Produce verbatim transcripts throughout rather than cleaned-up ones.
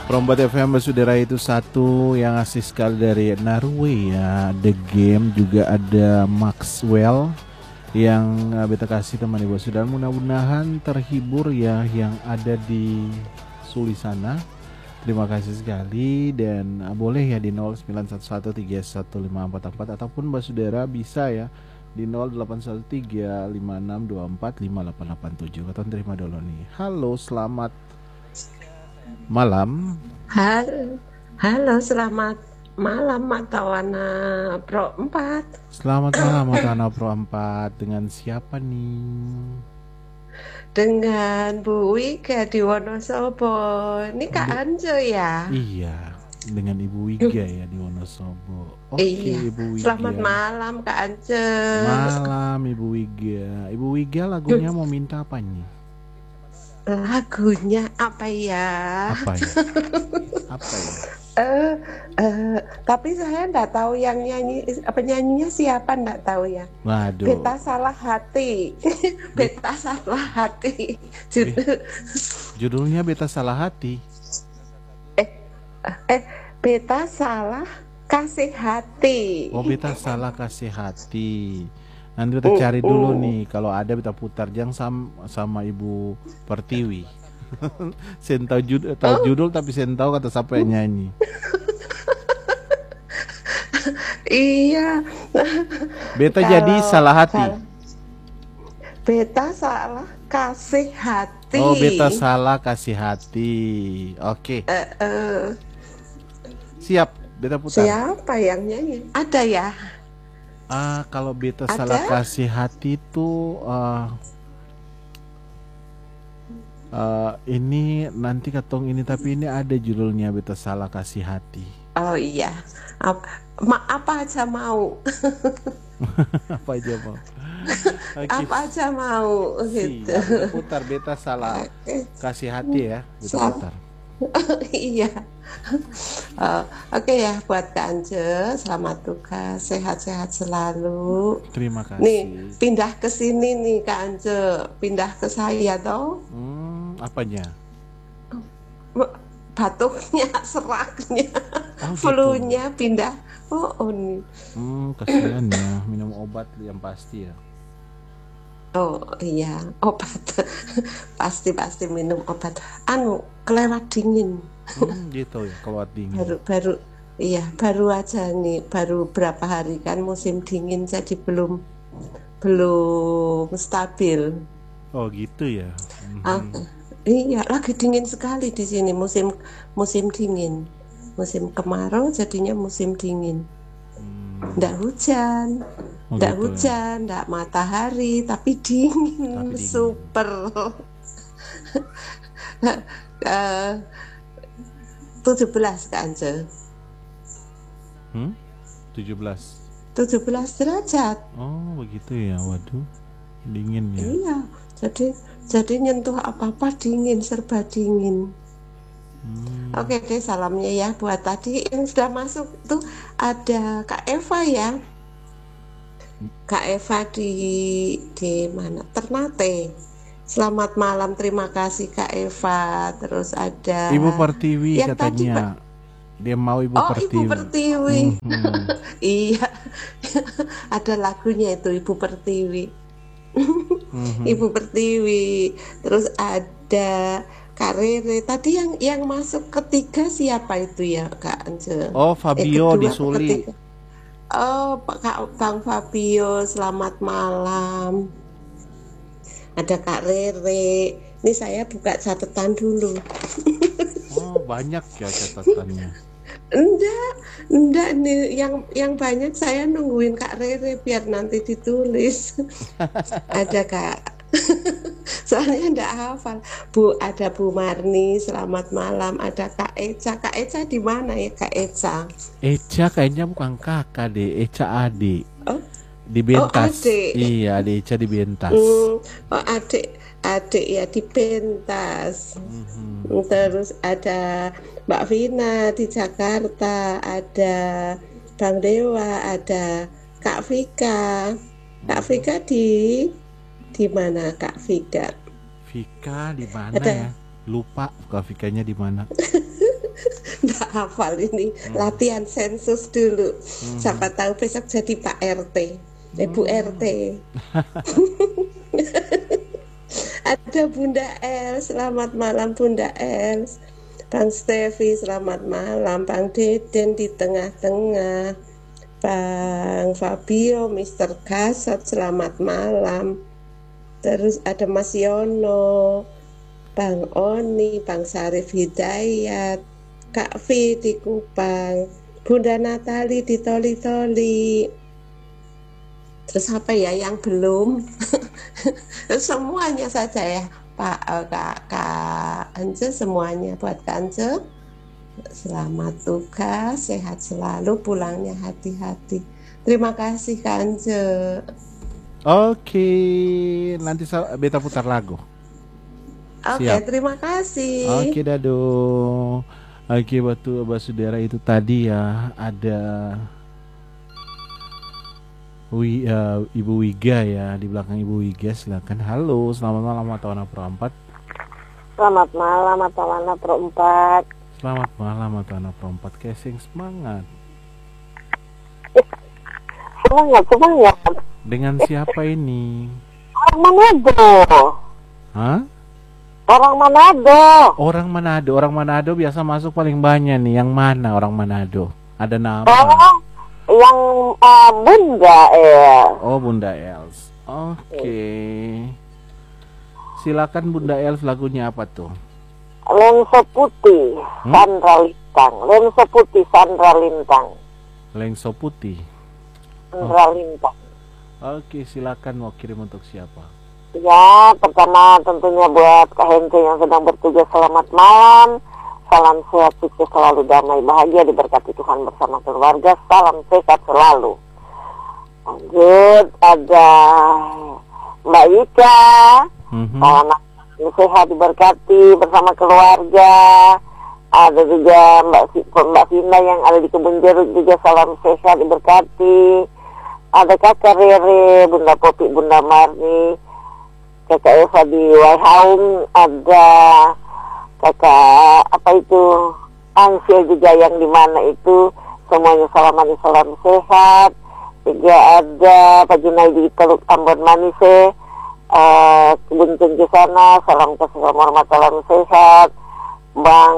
Prombat F M Basudara itu satu yang asli sekali dari Norway ya. The Game juga ada Maxwell yang uh, beta kasih teman ibu Basudara. Mudah-mudahan terhibur ya yang ada di Suli sana. Terima kasih sekali dan uh, boleh ya di nol sembilan satu satu tiga satu lima empat empat ataupun Basudara bisa ya di nol delapan satu tiga lima enam dua empat lima delapan delapan tujuh. Kita terima dulu nih. Halo, selamat malam. Halo, halo, selamat malam Matawana Pro empat. Selamat malam Matawana Pro empat. Dengan siapa nih? Dengan Bu Wika di Wonosobo. Ini Kak Anjo ya? Iya, dengan Ibu Wiga ya di Wonosobo. Oke, iya. Ibu Wiga. Selamat malam Kak Anjo. Malam Ibu Wiga. Ibu Wiga lagunya mau minta apa nih? Lagunya apa ya? Apa ya? Apa ya? Eh, uh, tapi saya enggak tahu yang nyanyi, penyanyinya siapa enggak tahu ya. Waduh. Beta salah hati. Beta salah hati. Judul. Judulnya Beta Salah Hati. Eh, eh, Beta salah kasih hati. Oh, Beta Salah Kasih Hati. Nanti kita cari dulu nih, kalau ada kita putar. Jangan sama, sama Ibu Pertiwi. Sen tahu judul, tahu oh. judul tapi sen tahu kata siapa yang nyanyi. Iya. Beta kalau jadi salah hati. Salah. Beta salah kasih hati. Oh, Beta Salah Kasih Hati. Oke. Okay. Uh, uh. Siap, Beta putar. Siapa yang nyanyi? Ada ya? Ah, kalau Beta Ada? Salah Kasih Hati itu uh, uh, ini nanti ketong ini, tapi ini ada judulnya Beta Salah Kasih Hati. Oh iya, apa, ma, apa aja mau. Apa aja mau. Okay. Apa aja mau gitu. Siap, kita putar Beta Salah Kasih Hati ya, kita putar. Iya. Uh, Oke okay ya buat Kak Anje, selamat tugas, sehat-sehat selalu. Terima kasih. Nih pindah ke sini nih Kak Anje, pindah ke saya toh. Hmm, apanya? Batuknya, seraknya, oh, flu-nya gitu. Pindah. Oh, oh nih. Hmm, kasihan ya, minum obat yang pasti ya. Oh iya, obat. Pasti-pasti minum obat. Anu, kelewat dingin. Hmm, gitu ya, kelewat dingin. Baru baru iya, baru aja nih, baru berapa hari kan musim dingin jadi belum belum stabil. Oh, gitu ya. Mm-hmm. Ah, iya, lagi dingin sekali di sini musim musim dingin. Musim kemarau jadinya musim dingin. Hmm. Nggak hujan. Oh, nggak gitu hujan, ya? Nggak matahari, tapi dingin, tapi dingin. Super. uh, tujuh belas Kak Anje. Hmm? tujuh belas. tujuh belas derajat. Oh, begitu ya. Waduh. Dingin ya. Iya, jadi jadi nyentuh apa-apa dingin, serba dingin. Hmm. Oke deh, salamnya ya buat tadi yang sudah masuk tuh ada Kak Eva ya. Kak Eva di di mana? Ternate. Selamat malam, terima kasih Kak Eva. Terus ada Ibu Pertiwi katanya. Tadi, dia mau Ibu oh, Pertiwi. Ibu Pertiwi. Mm-hmm. Iya. Ada lagunya itu Ibu Pertiwi. mm-hmm. Ibu Pertiwi. Terus ada Kak Rere. Tadi yang yang masuk ketiga siapa itu ya Kak Anje? Oh, Fabio eh, di Suli. Oh, Kak Bang Fabio, selamat malam. Ada Kak Rere. Ini saya buka catatan dulu. Oh, banyak ya catatannya. Enggak, enggak nih. Yang yang banyak saya nungguin Kak Rere biar nanti ditulis. Ada Kak. Soalnya enggak hafal. Bu, ada Bu Marni, selamat malam. Ada Kak Eca. Kak Eca di mana ya Kak Eca? Eca kayaknya bukan kakak deh, Eca adik. Oh, di Bentas. Oh, adik. Iya, adik Eca di Bentas. Mm, oh, adik, adik ya di Bentas. Mm-hmm. Terus ada Mbak Vina di Jakarta, ada Bang Dewa, ada Kak Vika. Kak Vika di di mana Kak Vika? Vika di mana ada. ya? Lupa Kak Vikanya di mana. Nggak hafal ini, Hmm. latihan sensus dulu. Hmm. Siapa tahu besok jadi Pak R T, Ibu Hmm. R T. Ada Bunda Els, selamat malam Bunda Els. Bang Stevi, selamat malam. Bang Deden di tengah-tengah. Bang Fabio, mister Gasot, selamat malam. Terus ada Mas Yono, Bang Oni, Bang Sarif Hidayat, Kak V di Kupang, Bunda Natali di Toli-Toli. Terus apa ya yang belum? Semuanya saja ya, Pak eh, Kak, Kak Ance, semuanya buat Kak Ance. Selamat tugas, sehat selalu, pulangnya hati-hati. Terima kasih Kak Ance. Oke, nanti sa- beta putar lagu. Oke, Siap. terima kasih. Oke, dado. Oke, batu basudara itu tadi ya ada Wi, eh, Ibu Wiga ya di belakang Ibu Wiga, silakan. Halo, selamat malam Matawana Pro empat. Selamat malam Matawana Pro empat. Selamat malam Matawana Pro empat. Casing semangat. Semangat, semangat. Dengan siapa ini? Orang Manado. Hah? Orang Manado. Orang Manado. Orang Manado biasa masuk paling banyak nih. Yang mana orang Manado? Ada nama? Oh, yang uh, Bunda eh. Oh, Bunda Els. Oke. Silakan Bunda Els, lagunya apa tuh? Lensa putih, Hmm? Sandra Lintang. Lensa putih, Sandra Lintang. Lengso Putih. Sandra Lintang. Oke, silakan mau kirim untuk siapa? Ya, pertama tentunya buat Kak Hence yang sedang bertugas, selamat malam. Salam sehat, sukses selalu, damai, bahagia, diberkati Tuhan bersama keluarga. Salam sehat selalu. Lanjut, ada Mbak Ika. Mhm. Salam sehat, diberkati bersama keluarga. Ada juga Mbak Si- Mbak Vina yang ada di Kebun Jeruk juga, salam sehat, diberkati. Ada Kakak Rere, Bunda Popi, Bunda Marni, Kakak Eva di Waihaung, ada Kakak apa itu Angsia juga yang di mana itu, semuanya salaman salam sehat. Juga ada Pak Junaidi di Teluk Ambon Manise, uh, Kebun Cengke sana, salam kasih, salam hormat, salam sehat. Bang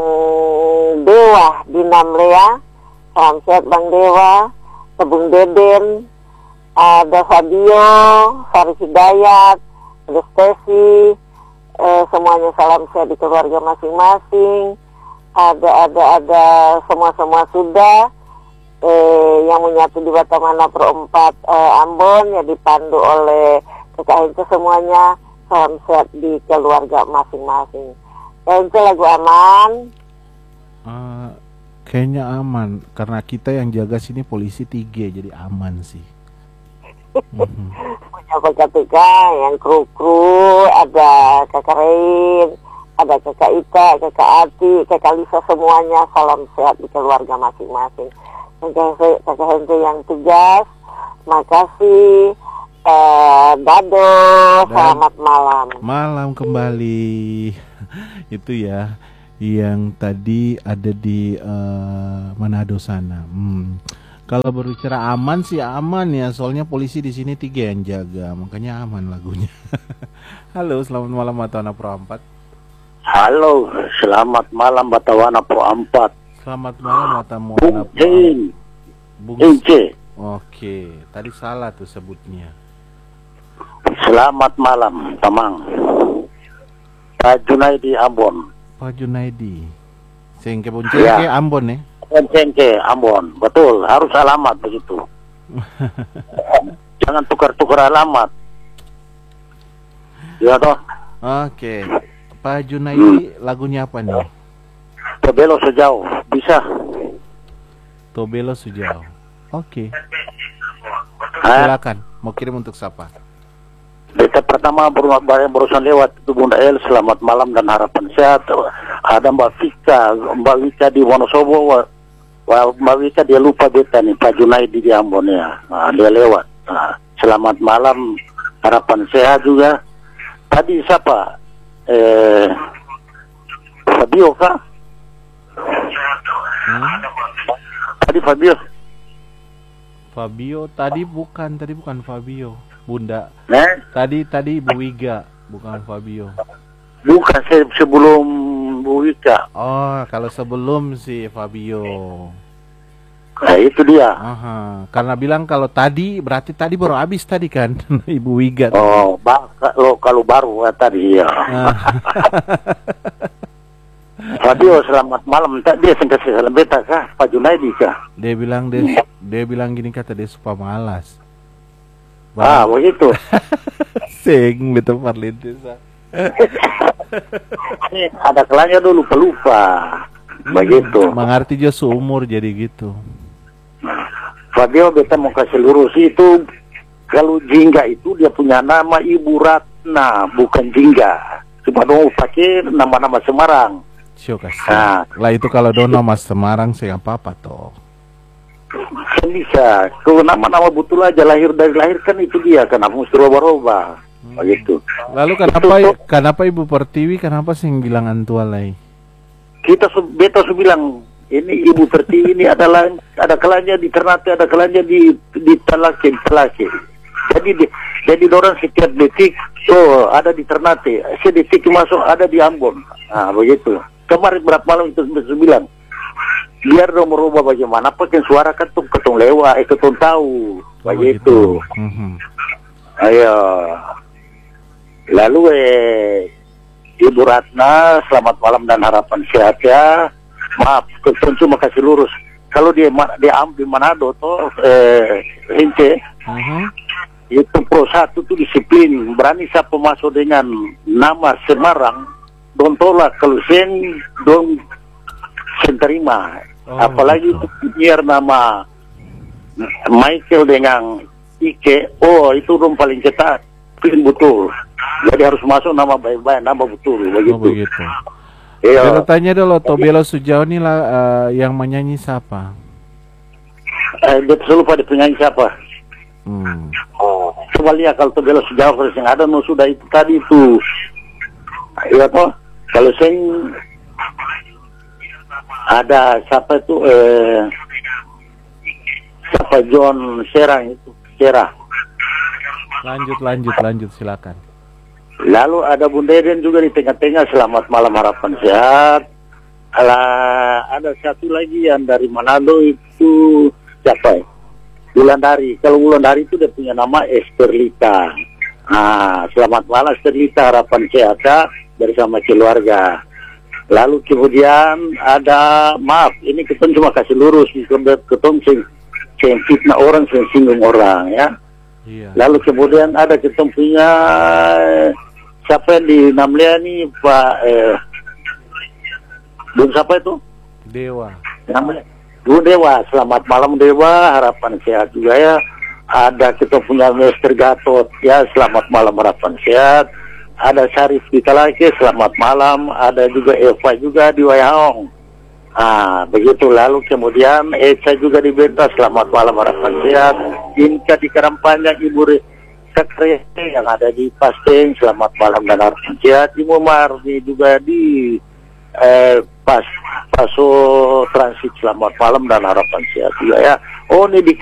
Dewa di Namlea, salam sehat Bang Dewa. Kebun Deden, ada Fabio, Sarif Hidayat, ada Stesi, eh, semuanya salam sehat di keluarga masing-masing. Ada ada ada semua semua sudah eh, yang menyatu di Batamana Pro empat eh, Ambon yang dipandu oleh Kakak itu, semuanya salam sehat di keluarga masing-masing. Itu lagu aman. Uh, kayaknya aman karena kita yang jaga sini polisi tiga, jadi aman sih. Mhm. Punya K P K yang kru-kru, ada Kakak Rein, ada Kakak Ika, Kakak Ati, Kakak Lisa, semuanya salam sehat di keluarga masing-masing. Kakak Kakak Hente yang tugas, makasih. Eh, Dado, selamat malam. Malam kembali. Itu ya yang tadi ada di eh, Manado sana. Hmm. Kalau berbicara aman sih aman ya, soalnya polisi di sini tiga yang jaga, makanya aman lagunya. Halo, selamat malam Matawana Pro empat. Halo, selamat malam Batawana Pro empat. Selamat malam Matawana Bung Pro Jin, Bung. Ince. Oke, tadi salah tuh sebutnya. Selamat malam, Tamang. Pak Junaidi Ambon. Pak Junaidi. Sengke Boncengke Ya. Ambon ya. Cengke Ambon. Betul, harus alamat begitu. Jangan tukar-tukar alamat. Ya toh. Oke. Pak Junaidi lagunya apa nih? Tobelo sejauh bisa. Tobelo Sujau. Oke. Hah? Silakan. Mau kirim untuk siapa? Beta pertama ber- ber- barusan lewat itu Bunda El, selamat malam dan harapan sehat. Ada Mbak Vika, Mbak Wika di Wonosobo. Wa- wa- Mbak Wika dia lupa beta nih, Pak Junaidi di Ambon ya. Nah, dia lewat. Nah, selamat malam, harapan sehat juga. Tadi siapa? Eh, Fabio kah? Hmm? Tadi Fabio. Fabio tadi bukan, tadi bukan Fabio. Bunda. Nah, Tadi tadi Ibu Wiga, bukan Fabio. bukan se- sebelum Bu Wika. Oh, kalau sebelum si Fabio. Nah, itu dia. Aha, karena bilang kalau tadi berarti tadi baru habis tadi kan Ibu Wiga. Oh, ba- kalau kalau baru ah, tadi ya. Ah. Fabio, selamat malam. Tak dia sengkasi salam beta kah? Pak Junaidi kah? Dia bilang dia dia bilang gini, kata dia suka malas. Ah, begitu. Sing betul parlintis. Ini ada kelanya dulu pelupa. Begitu. Mengerti dia seumur jadi gitu. Fabio, beta mau kasih lurus itu, kalau Jingga itu dia punya nama Ibu Ratna, bukan Jingga. Cuma dong pakai nama-nama Semarang. Sio kasih. Nah. Lah itu kalau dono Mas Semarang sih apa-apa toh. Kan bisa. Kalau nama-nama betul aja lahir dari lahir kan itu dia, kenapa mesti roba-roba. Hmm. Begitu. Lalu kenapa kenapa Ibu Pertiwi kenapa sih yang bilang antua lagi? Kita su- beta su bilang ini Ibu Pertiwi ini adalah ada kalanya di Ternate, ada kalanya di di Talake, Talake. Jadi di, jadi orang setiap detik so ada di Ternate, sedetik masuk ada di Ambon. Nah, begitu. Kemarin berapa malam itu su bilang biar dong merubah bagaimana pakai suara ketung ketung lewa, eh ketung tahu. Begitu. Oh, gitu. Mm-hmm. Ayo. Lalu eh Ibu Ratna, selamat malam dan harapan sehat ya. Maaf, tentu cuma kasih lurus. Kalau dia dia am di Manado toh eh Rince, Uh-huh. itu pro satu tuh disiplin. Berani siapa masuk dengan nama Semarang, don tolak kalau sen don sen terima. Oh, Apalagi betul. biar nama Michael dengan Ike, oh itu dong paling ketat, clean betul. Jadi harus masuk nama baik-baik, nama betul, begitu. Oh begitu. Iya. Kita tanya dulu Tobelo Sujau ini lah uh, yang menyanyi siapa? Eh, dia selalu pada penyanyi siapa? Hmm. Oh, coba lihat kalau Tobelo Sujau kalau yang ada no sudah itu tadi itu. Iya toh. Kalau saya ada siapa itu eh siapa John Serang itu Serah. Lanjut lanjut lanjut silakan. Lalu ada Bunda Eden juga di tengah-tengah, selamat malam harapan sehat. Alah, ada satu lagi yang dari Manado itu siapa ya? Wulandari. Kalau Wulandari itu dia punya nama Esterlita. Ah, selamat malam Esterlita, harapan sehat ya, bersama keluarga. Lalu kemudian ada, maaf, ini kita cuma kasih lurus, ketemu sing, sing fitnah orang, sing singgung orang ya. Iya. Lalu kemudian ada kita punya siapa yang di Namlia nih Pak eh, Bung siapa itu? Dewa. Namanya Bu Dewa. Selamat malam Dewa, harapan sehat juga ya. Ada kita punya Mister Gatot ya, selamat malam harapan sehat. Ada Syarif di Talake, selamat malam. Ada juga Eva juga di Wayahong. Ah, begitu. Lalu kemudian Eca juga di Benta, selamat malam harapan sehat. Inka di Karampanjang, Ibu Sakrete yang ada di Pasteng, selamat malam dan harapan sehat. Ibu Marni juga di eh, Pas Paso Transit, selamat malam dan harapan sehat juga ya. Oh, ini di